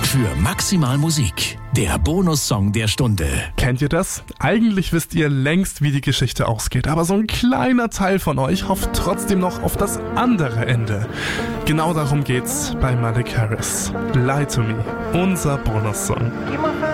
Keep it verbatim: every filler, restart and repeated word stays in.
für Maximal Musik, der Bonussong der Stunde. Kennt ihr das? Eigentlich wisst ihr längst, wie die Geschichte ausgeht, aber so ein kleiner Teil von euch hofft trotzdem noch auf das andere Ende. Genau darum geht's bei Malik Harris. Lie to Me, unser Bonussong.